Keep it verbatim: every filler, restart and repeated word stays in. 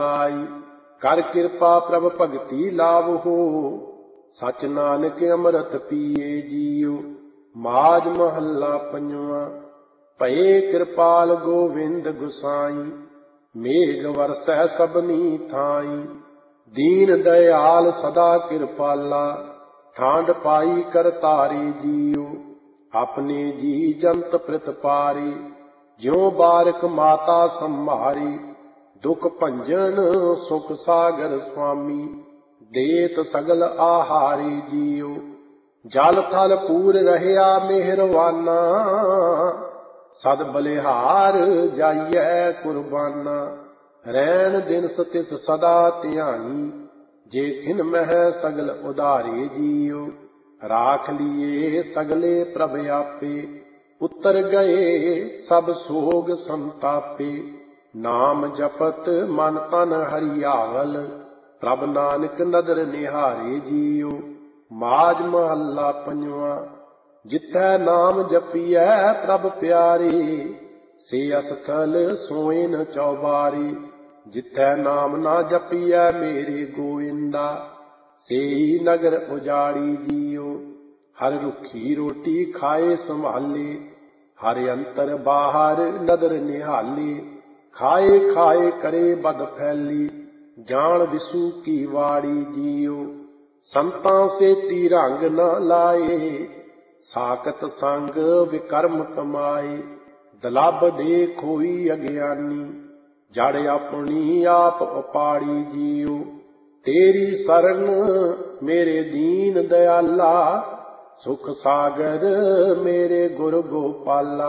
ਆਈ। ਕਰ ਕਿਰਪਾ ਪ੍ਰਭ ਭਗਤੀ ਲਾਵਹੁ, ਸਚ ਨਾਨਕ ਅੰਮ੍ਰਿਤ ਪੀਏ ਜੀਉ। ਮਾਝ ਮਹੱਲਾ ਪੰਜਵਾਂ। ਭਏ ਕਿਰਪਾਲ ਗੋਵਿੰਦ ਗੁਸਾਈ, ਮੇਘ ਵਰਸੈ ਸਭਨੀ ਥਾਈ। ਦੀਨ ਦਇਆਲ ਸਦਾ ਕਿਰਪਾਲਾ, ਠਾਂਡ ਪਾਈ ਕਰਤਾਰੀ ਜੀਉ। ਆਪਣੇ ਜੀ ਜੰਤ ਪ੍ਰਤਪਾਰੀ, ਜਿਉ ਬਾਰਕ ਮਾਤਾ ਸੰਭਾਰੀ। ਦੁਖ ਭੰਜਨ ਸੁਖ ਸਾਗਰ ਸੁਆਮੀ, ਦੇਤ ਸਗਲ ਆਹਾਰੀ ਜੀਉ। ਜਲ ਥਲ ਪੂਰ ਰਹਿਆ ਮਿਹਰਵਾਨਾ, ਸਦ ਬਲਿਹਾਰ ਜਾਈਐ ਕੁਰਬਾਨਾ। ਰੈਣ ਦਿਨ ਤਿਸ ਸਦਾ ਧਿਆਈ, ਜੇ ਖਿਨ ਮਹਿ ਸਗਲ ਉਧਾਰੇ ਜੀਉ। ਰਾਖ ਲੀਏ ਸਗਲੇ ਪ੍ਰਭ ਆਪੇ, ਉਤਰ ਗਏ ਸਭ ਸੋਗ ਸੰਤਾਪੇ। ਨਾਮ ਜਪਤ ਮਨ ਤਨ ਹਰਿਆਵਲ, ਪ੍ਰਭ ਨਾਨਕ ਨਦਰ ਨਿਹਾਰੇ ਜੀਉ। ਮਾਝ ਮਹੱਲਾ ਪੰਜਵਾਂ। ਜਿਥੈ ਨਾਮ ਜਪੀਐ ਪ੍ਰਭ ਪਿਆਰੇ, ਸੇ ਅਸਥਲ ਸੋਇ ਨ ਚੌਬਾਰੇ। ਜਿਥੈ ਨਾਮ ਨਾ ਜਪੀਐ ਮੇਰੇ ਗੋਇੰਦਾ, ਸੇਈ ਨਗਰ ਉਜਾੜੀ ਜੀਉ। ਹਰ ਰੁੱਖੀ ਰੋਟੀ ਖਾਏ ਸੰਭਾਲੇ, ਹਰ ਅੰਤਰ ਬਾਹਰ ਨਦਰ ਨਿਹਾਲੇ। ਖਾਏ ਖਾਏ ਕਰੇ ਬਦ ਫੈਲੀ, ਜਾਣ ਵਿਸੂ ਕੀ ਵਾੜੀ ਜੀਉ। ਸੰਤਾਂ ਸੇਤੀ ਰੰਗ ਨ ਲਾਏ, ਸਾਕਤ ਸੰਗ ਵਿਕਰਮ ਕਮਾਏ। ਦਲਬ ਦੇ ਖੋਈ ਅਗਿਆਨੀ, ਜੜ ਆਪਣੀ ਆਪ ਉਪਾੜੀ ਜੀਉ। ਤੇਰੀ ਸਰਨ ਮੇਰੇ ਦੀਨ ਦਇਆਲਾ, ਸੁਖ ਸਾਗਰ ਮੇਰੇ ਗੁਰ ਗੋਪਾਲਾ।